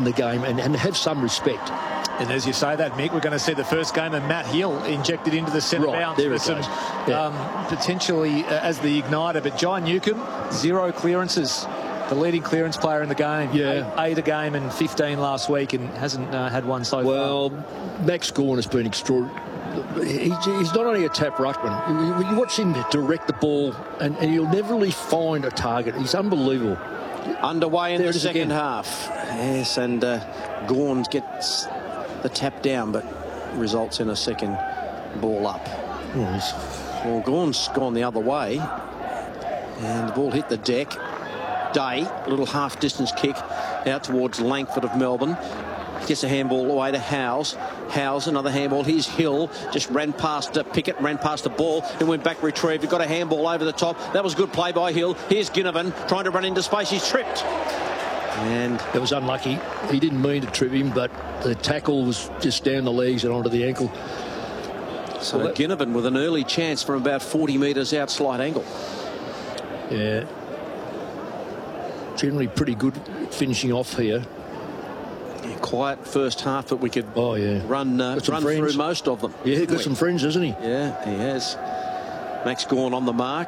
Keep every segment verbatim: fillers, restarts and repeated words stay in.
in the game and, and have some respect. And as you say that, Mick, we're going to see the first game of Matt Hill injected into the centre right, bounce there with some yeah. um, potentially uh, as the igniter. But John Newcomb, zero clearances. The leading clearance player in the game. Yeah. Eight, eight a game and fifteen last week, and hasn't uh, had one so well, far. Well, Max Gawn has been extraordinary. He, he's not only a tap ruckman. You, you watch him direct the ball, and, and you'll never really find a target. He's unbelievable. Underway in there the second again. half. Yes, and uh, Gawn gets the tap down, but results in a second ball up. Oh, well, Gawn's gone the other way, and the ball hit the deck. Day, a little half-distance kick out towards Langford of Melbourne. Gets a handball away to Howes. Howes, another handball. Here's Hill. Just ran past uh, Pickett, ran past the ball, and went back retrieved. He got a handball over the top. That was good play by Hill. Here's Ginnivan trying to run into space. He's tripped. And it was unlucky. He didn't mean to trip him, but the tackle was just down the legs and onto the ankle. So well, Ginnivan with an early chance from about forty metres out, slight angle. Yeah. Generally pretty good finishing off here. Yeah, quiet first half, but we could oh, yeah. run, uh, run through most of them. Yeah, he's got some friends, hasn't he? Yeah, he has. Max Gawn on the mark.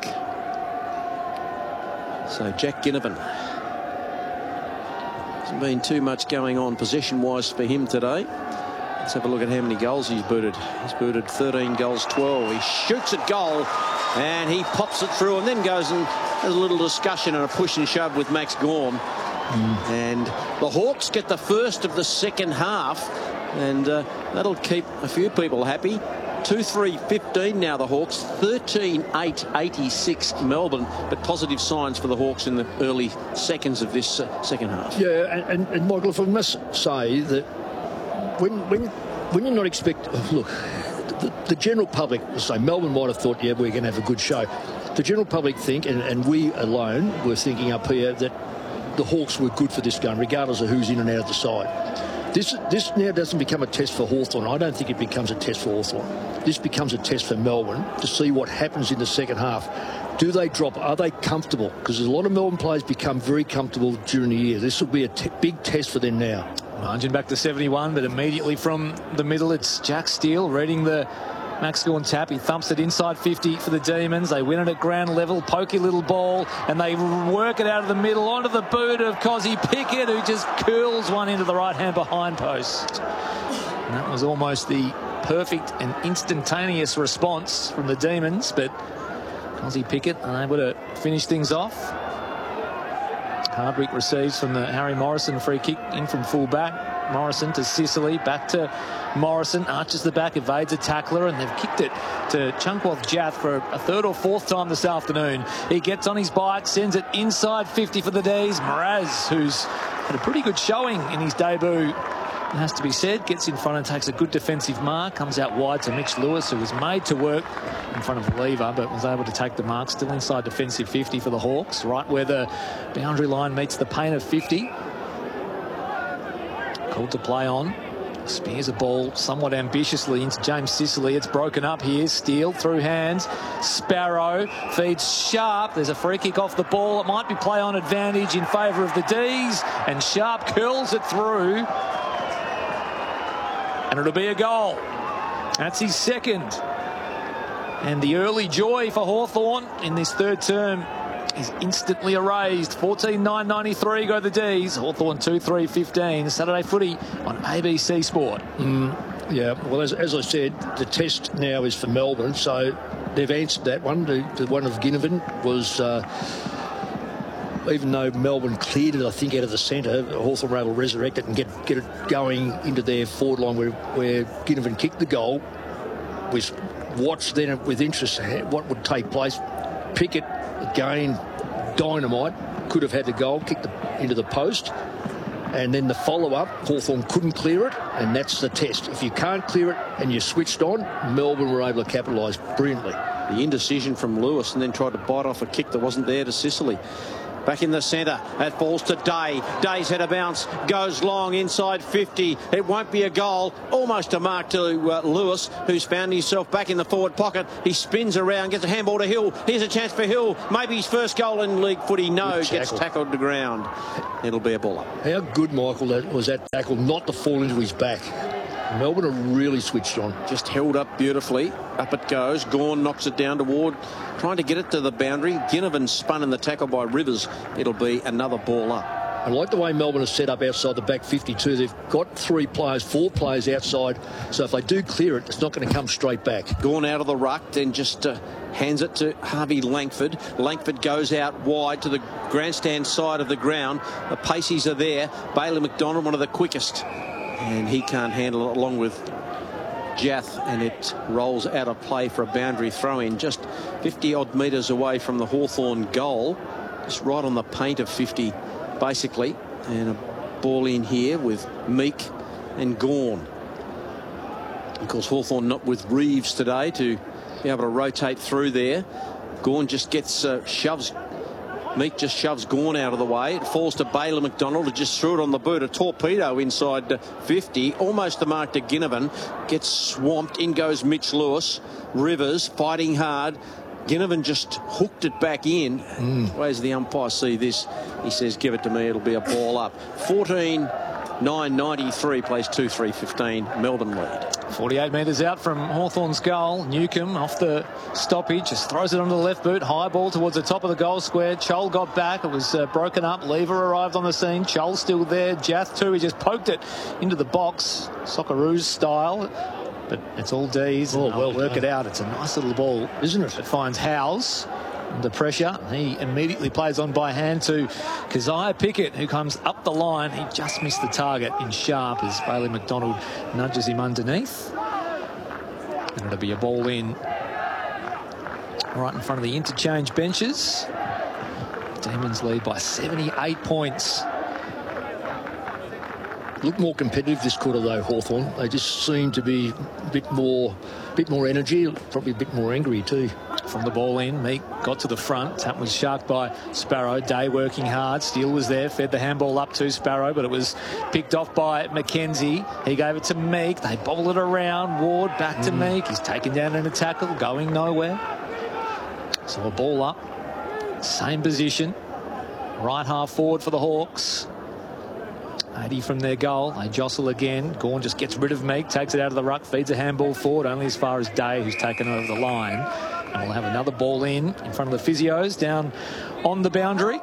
So Jack Ginnivan. Hasn't been too much going on possession-wise for him today. Let's have a look at how many goals he's booted. He's booted thirteen goals, twelve. He shoots at goal, and he pops it through, and then goes and has a little discussion and a push and shove with Max Gawn. Mm. And the Hawks get the first of the second half, and uh, that'll keep a few people happy. two three fifteen now, the Hawks. thirteen eight eighty-six Melbourne, but positive signs for the Hawks in the early seconds of this uh, second half. Yeah, and, and, and Michael, if I must say that when when when you're not expect look, the, the general public will say Melbourne might have thought, yeah, we're going to have a good show. The general public think, and, and we alone were thinking up here, that the Hawks were good for this game, regardless of who's in and out of the side. This this now doesn't become a test for Hawthorn. I don't think it becomes a test for Hawthorn. This becomes a test for Melbourne to see what happens in the second half. Do they drop? Are they comfortable? Because a lot of Melbourne players become very comfortable during the year. This will be a t big test for them now. Margin back to seventy-one, but immediately from the middle, it's Jack Steele reading the Max Gawn tap. He thumps it inside fifty for the Demons. They win it at ground level. Pokey little ball, and they work it out of the middle onto the boot of Cozzy Pickett, who just curls one into the right-hand behind post. And that was almost the perfect and instantaneous response from the Demons, but Cozzy Pickett unable to finish things off. Hardwick receives from the Harry Morrison free kick in from full back. Morrison to Sicily, back to Morrison, arches the back, evades a tackler, and they've kicked it to Chunkworth Jath for a third or fourth time this afternoon. He gets on his bike, sends it inside fifty for the D's. Mraz, who's had a pretty good showing in his debut, it has to be said, gets in front and takes a good defensive mark, comes out wide to Mitch Lewis, who was made to work in front of the lever, but was able to take the mark, still inside defensive fifty for the Hawks, right where the boundary line meets the paint of fifty. Called to play on. Spears a ball somewhat ambitiously into James Sicily. It's broken up here. Steele through hands. Sparrow feeds Sharp. There's a free kick off the ball. It might be play on advantage in favour of the D's. And Sharp curls it through. And it'll be a goal. That's his second. And the early joy for Hawthorn in this third term is instantly erased. fourteen nine ninety-three go the D's. Hawthorn two three fifteen. Saturday footy on A B C Sport. Mm, yeah, well, as, as I said, the test now is for Melbourne, so they've answered that one. The, the one of Ginnivan was, uh, even though Melbourne cleared it, I think, out of the centre, Hawthorn were able to resurrect it and get, get it going into their forward line where, where Ginnivan kicked the goal. We watched then with interest what would take place. Pickett, again, dynamite, could have had the goal, kicked the, into the post, and then the follow-up, Hawthorn couldn't clear it, and that's the test. If you can't clear it and you're switched on, Melbourne were able to capitalise brilliantly. The indecision from Lewis, and then tried to bite off a kick that wasn't there to Sicily. Back in the centre, that falls to Day. Day's had a bounce, goes long inside fifty. It won't be a goal. Almost a mark to uh, Lewis, who's found himself back in the forward pocket. He spins around, gets a handball to Hill. Here's a chance for Hill. Maybe his first goal in league footy. No, gets tackled to ground. It'll be a ball up. How good, Michael, that was that tackle, not to fall into his back. Melbourne are really switched on. Just held up beautifully. Up it goes. Gawn knocks it down toward, trying to get it to the boundary. Ginnivan spun in the tackle by Rivers. It'll be another ball up. I like the way Melbourne is set up outside the back fifty-two. They've got three players, four players outside. So if they do clear it, it's not going to come straight back. Gawn out of the ruck, then just uh, hands it to Harvey Langford. Langford goes out wide to the grandstand side of the ground. The Paceys are there. Bailey McDonald, one of the quickest. And he can't handle it along with Jath, and it rolls out of play for a boundary throw-in just fifty odd metres away from the Hawthorn goal, just right on the paint of fifty basically, and a ball in here with Meek and Gawn. Of course, Hawthorn not with Reeves today to be able to rotate through there. Gawn just gets uh, shoves Meek just shoves Gawn out of the way. It falls to Baylor McDonald, who just threw it on the boot. A torpedo inside fifty. Almost the mark to Ginnivan. Gets swamped. In goes Mitch Lewis. Rivers fighting hard. Ginnivan just hooked it back in. Mm. Where's the umpire see this? He says, give it to me. It'll be a ball up. fourteen nine ninety-three plays two three fifteen. Melbourne lead. forty-eight metres out from Hawthorn's goal. Newcombe off the stoppage, just throws it onto the left boot. High ball towards the top of the goal square. Chol got back. It was uh, broken up. Lever arrived on the scene. Chol still there. Jath too. He just poked it into the box, Socceroos style. But it's all D's. Oh, and well work done. it out. It's a nice little ball, isn't it? It finds Howes under pressure. He immediately plays on by hand to Keziah Pickett, who comes up the line. He just missed the target in sharp as Bailey McDonald nudges him underneath. And it'll be a ball in right in front of the interchange benches. Demons lead by seventy-eight points. Look more competitive this quarter though, Hawthorn. They just seem to be a bit more, bit more energy, probably a bit more angry too. From the ball in, Meek got to the front. Tap was sharked by Sparrow. Day working hard. Steele was there, fed the handball up to Sparrow, but it was picked off by McKenzie. He gave it to Meek. They bobble it around. Ward back to mm. Meek. He's taken down in a tackle, going nowhere. So a ball up. Same position. Right half forward for the Hawks. eighty from their goal. They jostle again. Gawn just gets rid of Meek, takes it out of the ruck, feeds a handball forward, only as far as Day, who's taken over the line. And we'll have another ball in, in front of the physios, down on the boundary.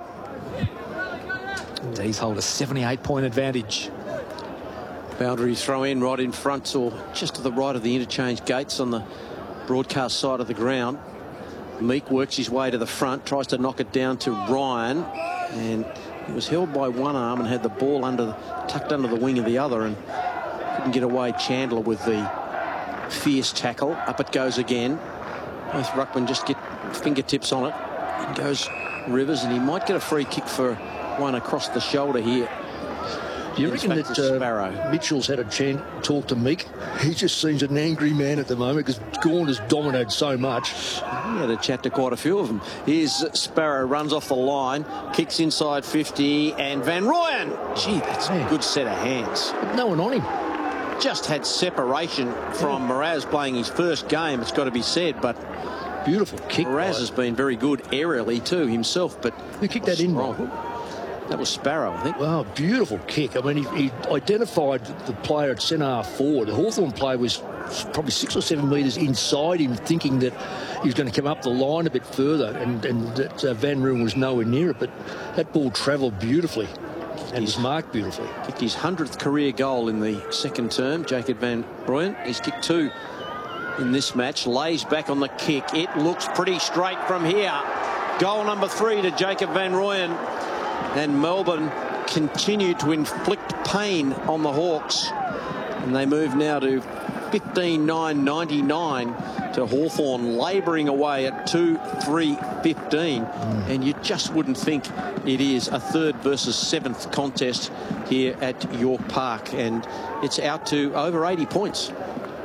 D's hold a seventy-eight point advantage. Boundary throw in right in front, or just to the right of the interchange gates on the broadcast side of the ground. Meek works his way to the front, tries to knock it down to Ryan, and he was held by one arm and had the ball under, tucked under the wing of the other, and couldn't get away. Chandler with the fierce tackle. Up it goes again. Both ruckmen just get fingertips on it. In goes Rivers, and he might get a free kick for one across the shoulder here. Do you reckon that uh, Mitchell's had a chance to talk to Meek? He just seems an angry man at the moment because Gawn has dominated so much. He had a chat to quite a few of them. Here's Sparrow, runs off the line, kicks inside fifty, and Van Rooyen. Gee, that's Man. a good set of hands. But no one on him. Just had separation from yeah. Mraz playing his first game, it's got to be said, but beautiful kick. Mraz has been very good aerially too himself, but who kicked that in, Michael? That was Sparrow, I think. Wow, beautiful kick. I mean, he, he identified the player at centre half forward. The Hawthorn player was probably six or seven metres inside him, thinking that he was going to come up the line a bit further, and, and that uh, Van Rooyen was nowhere near it. But that ball travelled beautifully and was marked beautifully. Kicked his hundredth career goal in the second term, Jacob Van Rooyen. He's kicked two in this match. Lays back on the kick. It looks pretty straight from here. Goal number three to Jacob Van Rooyen. And Melbourne continue to inflict pain on the Hawks. And they move now to fifteen nine ninety-nine to Hawthorn, labouring away at two three fifteen. Mm. And you just wouldn't think it is a third versus seventh contest here at York Park. And it's out to over eighty points.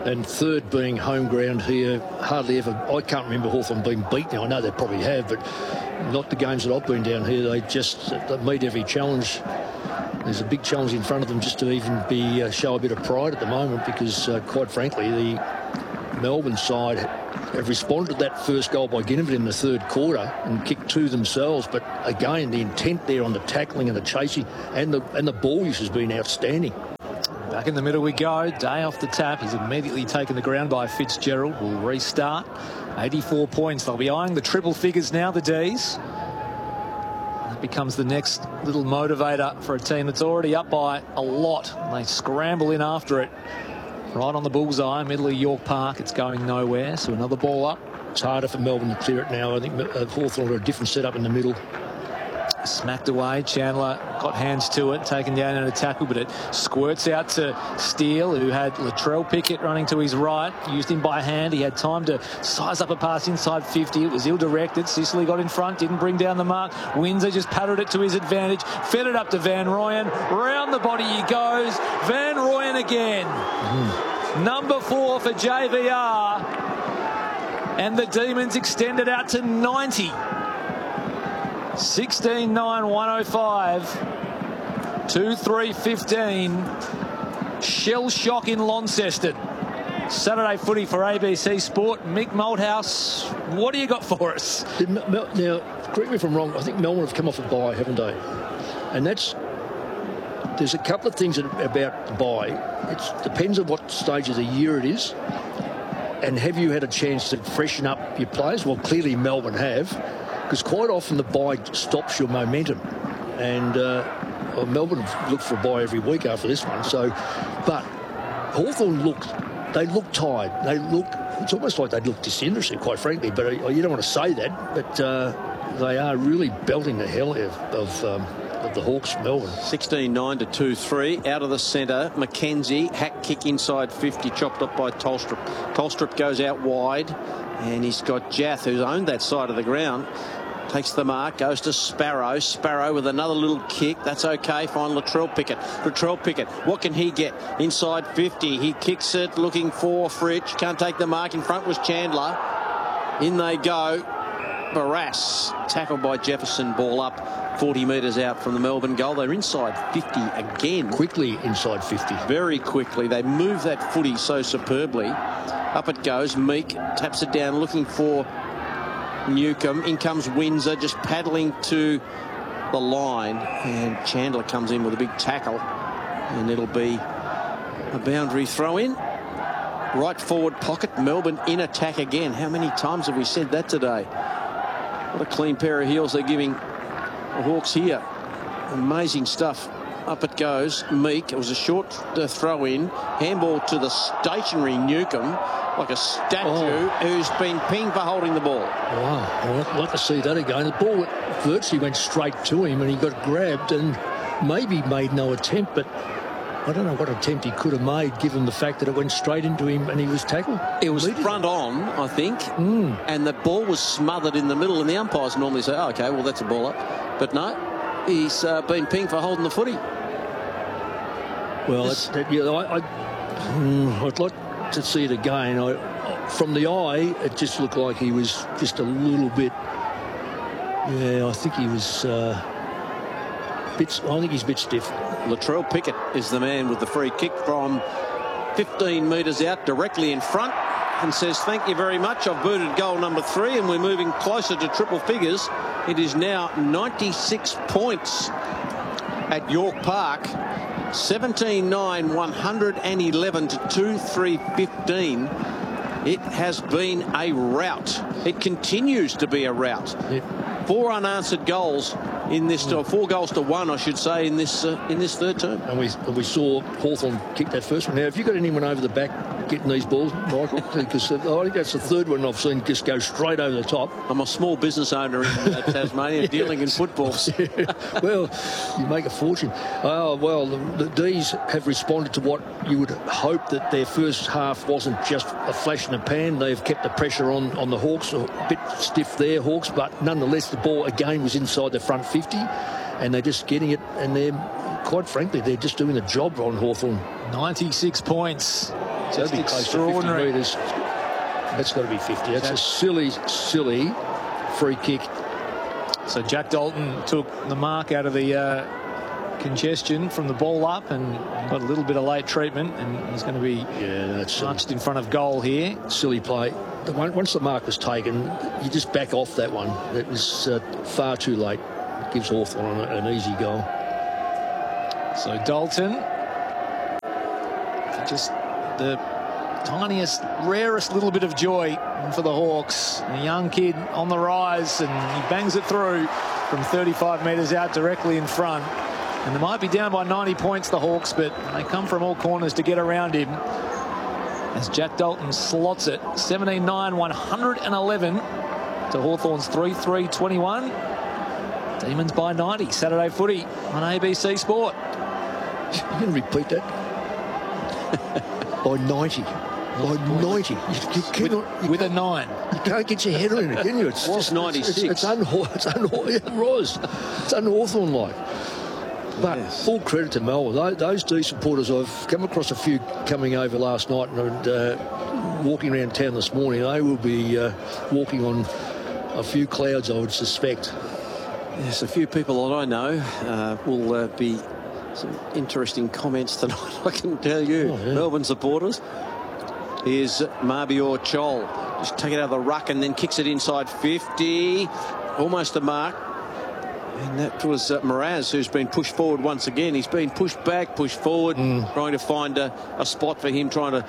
And third being home ground here, hardly ever, I can't remember Hawthorn being beaten. I know they probably have, but not the games that I've been down here. They just they meet every challenge. There's a big challenge in front of them just to even be uh, show a bit of pride at the moment, because uh, quite frankly, the Melbourne side have responded to that first goal by Ginnivan in the third quarter and kicked two themselves. But again, the intent there on the tackling and the chasing and the and the ball use has been outstanding. Back in the middle we go. Day off the tap. He's immediately taken the ground by Fitzgerald. Will restart. eighty-four points. They'll be eyeing the triple figures now, the D's. That becomes the next little motivator for a team that's already up by a lot. They scramble in after it. Right on the bullseye, middle of York Park. It's going nowhere. So another ball up. It's harder for Melbourne to clear it now. I think uh, Hawthorn are a different setup in the middle. Smacked away. Chandler got hands to it, taken down in a tackle, but it squirts out to Steele, who had Latrell Pickett running to his right. Used him by hand. He had time to size up a pass inside fifty. It was ill-directed. Sicily got in front, didn't bring down the mark. Windsor just patted it to his advantage, fed it up to Van Rooyen. Round the body he goes. Van Rooyen again. Mm. Number four for J V R. And the Demons extended out to ninety. sixteen nine one oh five. two three fifteen. Shell shock in Launceston. Saturday footy for A B C Sport. Mick Malthouse, what do you got for us? Now, correct me if I'm wrong, I think Melbourne have come off a bye, haven't they? And that's... There's a couple of things about the bye. It depends on what stage of the year it is. And have you had a chance to freshen up your players? Well, clearly Melbourne have. Because quite often the bye stops your momentum. And uh, well, Melbourne look for a bye every week after this one. So, but Hawthorn looked, they look tired. They look, it's almost like they look disinterested, quite frankly. But uh, you don't want to say that. But uh, they are really belting the hell out of, of, um, of the Hawks, Melbourne. sixteen nine to two three. Out of the centre, McKenzie, hack kick inside fifty, chopped up by Tolstrup. Tolstrup goes out wide. And he's got Jath, who's owned that side of the ground. Takes the mark, goes to Sparrow. Sparrow with another little kick. That's okay. Find Latrell Pickett. Latrell Pickett, what can he get? Inside fifty. He kicks it, looking for Fritsch. Can't take the mark. In front was Chandler. In they go. Barras, tackled by Jefferson. Ball up forty metres out from the Melbourne goal. They're inside fifty again. Quickly inside fifty. Very quickly. They move that footy so superbly. Up it goes. Meek taps it down, looking for Newcomb. In comes Windsor, just paddling to the line. And Chandler comes in with a big tackle. And it'll be a boundary throw in. Right forward pocket. Melbourne in attack again. How many times have we said that today? What a clean pair of heels they're giving the Hawks here. Amazing stuff. Up it goes. Meek. It was a short uh, throw in. Handball to the stationary Newcomb, like a statue, oh. who's been pinged for holding the ball. Wow. Well, I'd like to see that again. The ball virtually went straight to him and he got grabbed and maybe made no attempt, but I don't know what attempt he could have made given the fact that it went straight into him and he was tackled. It was front on, I think, mm. and the ball was smothered in the middle, and the umpires normally say, oh, OK, well, that's a ball up. But no, he's uh, been pinged for holding the footy. Well, that, that, yeah, I, I, mm, I'd like to see it again. I, from the eye, it just looked like he was just a little bit. Yeah, I think he was. Uh, bit, I think he's a bit stiff. Latrell Pickett is the man with the free kick from fifteen metres out, directly in front, and says, "Thank you very much. I've booted goal number three, and we're moving closer to triple figures. It is now ninety-six points at York Park." seventeen nine, one eleven to two three fifteen. It has been a rout. It continues to be a rout. Yep. Four unanswered goals in this, or four goals to one, I should say, in this uh, in this third term. And we we saw Hawthorn kick that first one. Now, have you got anyone over the back getting these balls, Michael? Because I think that's the third one I've seen just go straight over the top. I'm a small business owner in uh, Tasmania, yeah. dealing in football. Yeah. Well, you make a fortune. Oh, well, the, the D's have responded to what you would hope, that their first half wasn't just a flash in the pan. They've kept the pressure on, on the Hawks, a bit stiff there, Hawks, but nonetheless, the ball again was inside the front fifty, and they're just getting it, and they're, quite frankly, they're just doing the job on Hawthorn. ninety-six points Just be close to extraordinary. fifty metres. That's got to be fifty. That's a silly, silly free kick. So Jack Dalton took the mark out of the uh, congestion from the ball up and got a little bit of late treatment, and he's going to be yeah, that's marched in front of goal here. Silly play. The one, once the mark was taken, you just back off that one. It was uh, far too late. It gives Hawthorn an, an easy goal. So Dalton, just the tiniest, rarest little bit of joy for the Hawks. A young kid on the rise, and he bangs it through from thirty-five metres out directly in front. And they might be down by ninety points, the Hawks, but they come from all corners to get around him. As Jack Dalton slots it, seventeen nine, one hundred eleven to Hawthorn's three three twenty-one. Demons by ninety, Saturday footy on A B C Sport. You can repeat that. By ninety. By ninety. You, you cannot, you with a nine. You can't get your head on it, can you? It's just ninety-six. It's, it's, unhaw it's, unhaw it was. It's un-Hawthorn-like. But yes. Full credit to Melbourne. Those, those D supporters, I've come across a few coming over last night and uh, walking around town this morning. They will be uh, walking on a few clouds, I would suspect. Yes, a few people that I know uh, will uh, be some interesting comments tonight, I can tell you. Oh, yeah. Melbourne supporters. Here's Mabior Chol. Just take it out of the ruck and then kicks it inside fifty. Almost a mark. And that was uh, Mraz, who's been pushed forward once again. He's been pushed back, pushed forward, mm. trying to find a, a spot for him, trying to,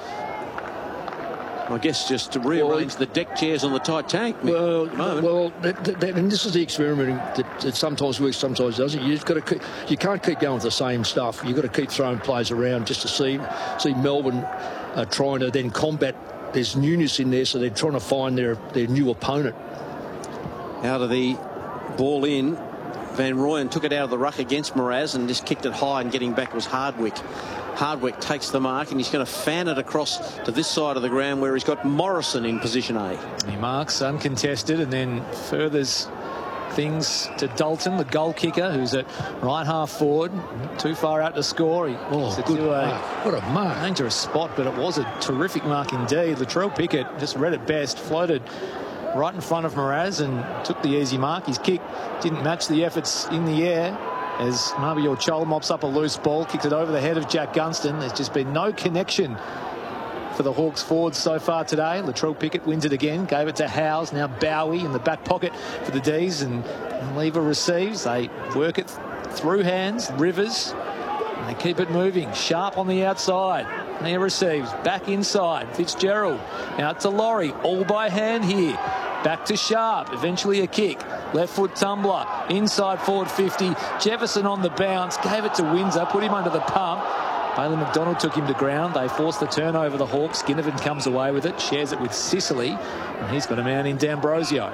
I guess, just to rearrange well, the deck chairs on the Titanic. Well, well, that, that, that, and this is the experimenting that, that sometimes works, sometimes doesn't. You've got to keep, you can't keep going with the same stuff. You've got to keep throwing players around just to see see Melbourne uh, trying to then combat. There's newness in there, so they're trying to find their their new opponent. Out of the ball in. Van Rooyen took it out of the ruck against Mraz and just kicked it high, and getting back was Hardwick. Hardwick takes the mark and he's going to fan it across to this side of the ground where he's got Morrison in position A. He marks uncontested and then furthers things to Dalton, the goal kicker, who's at right half forward, too far out to score. He oh, good a, mark. What a mark. Dangerous spot, but it was a terrific mark indeed. Latrell Pickett just read it best, floated right in front of Mraz and took the easy mark. His kick didn't match the efforts in the air as Mabior Chol mops up a loose ball, kicks it over the head of Jack Gunston. There's just been no connection for the Hawks forwards so far today. Latrell Pickett wins it again, gave it to Howes, now Bowie in the back pocket for the D's, and Lever receives. They work it through hands, Rivers, and they keep it moving. Sharp on the outside. Now receives, back inside, Fitzgerald, out to Laurie, all by hand here, back to Sharp, eventually a kick, left foot tumbler, inside forward fifty, Jefferson on the bounce, gave it to Windsor, put him under the pump, Bailey McDonald took him to ground, they forced the turnover, the Hawks, Ginnivan comes away with it, shares it with Sicily, and he's got a man in D'Ambrosio.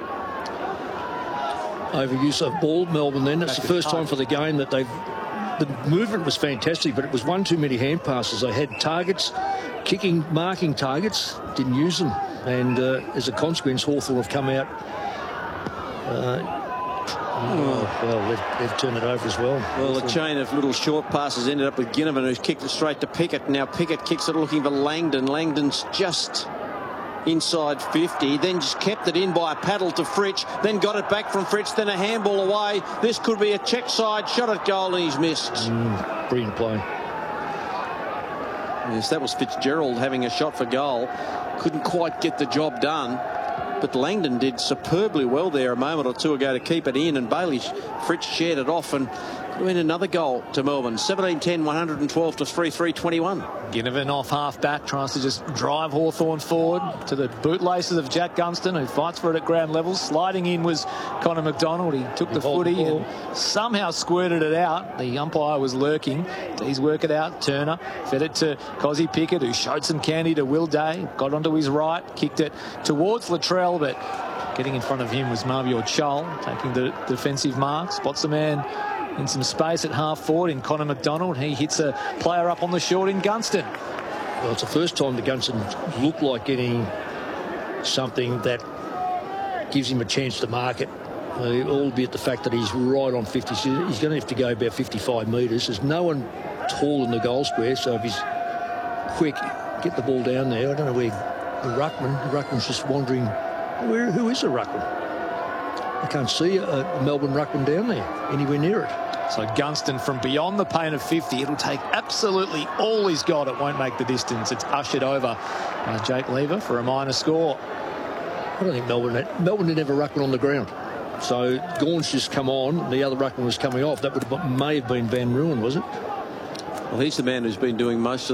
Overuse of ball, Melbourne then, it's the first time for the game that they've the movement was fantastic, but it was one too many hand passes. They had targets, kicking, marking targets, didn't use them. And uh, as a consequence, Hawthorn have come out. Uh, oh, well, they've, they've turned it over as well. Well, the chain of little short passes ended up with Ginnivan, who's kicked it straight to Pickett. Now Pickett kicks it looking for Langdon. Langdon's just inside fifty, then just kept it in by a paddle to Fritsch, then got it back from Fritsch, then a handball away. This could be a check side shot at goal, and he's missed. Mm, brilliant play. Yes, that was Fitzgerald having a shot for goal. Couldn't quite get the job done, but Langdon did superbly well there a moment or two ago to keep it in, and Bailey Fritsch shared it off, and could have been another goal to Melbourne. seventeen ten, one hundred twelve to three three twenty-one. Ginnivan off half back, tries to just drive Hawthorn forward to the bootlaces of Jack Gunston, who fights for it at ground level. Sliding in was Connor McDonald. He took the footy and somehow squirted it out. The umpire was lurking. He's work it out. Turner fed it to Cozzy Pickett, who showed some candy to Will Day. Got onto his right, kicked it towards Latrell, but getting in front of him was Mabior Chol, taking the defensive mark. Spots a man in some space at half forward in Connor McDonald. He hits a player up on the short in Gunston. Well, it's the first time that Gunston looked like getting something that gives him a chance to mark it, uh, albeit the fact that he's right on fifty. He's going to have to go about fifty-five metres. There's no one tall in the goal square, so if he's quick, get the ball down there. I don't know where the ruckman, the ruckman's just wandering. Where, who is the ruckman? I can't see a, a Melbourne ruckman down there, anywhere near it. So Gunston from beyond the pain of fifty. It'll take absolutely all he's got. It won't make the distance. It's ushered over by Jake Lever for a minor score. I don't think Melbourne had, Melbourne didn't have a ruckman on the ground. So Gawn's just come on. The other ruckman was coming off. That would have, may have been Van Ruin, was it? Well, he's the man who's been doing most of